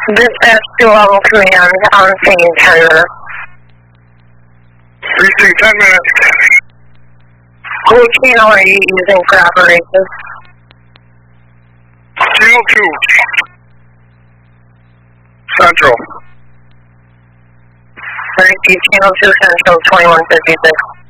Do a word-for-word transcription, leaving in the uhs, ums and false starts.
Dispatch to level command on scene ten minutes. Precinct ten minutes. Which channel are you using for operations? Channel two. Central. Alright, channel two Central, twenty-one fifty-six.